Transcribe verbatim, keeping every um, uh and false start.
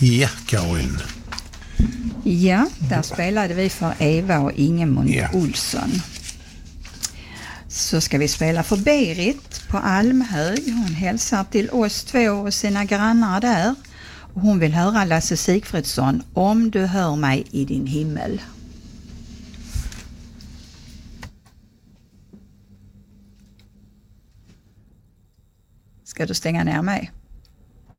Ja, Karin. Ja, där spelade vi för Eva och Ingemund Ja. Olsson. Så ska vi spela för Berit på Almhög. Hon hälsar till oss två och sina grannar där. Och hon vill höra Lasse Sigfridsson, Om du hör mig i din himmel. Ska du stänga ner mig?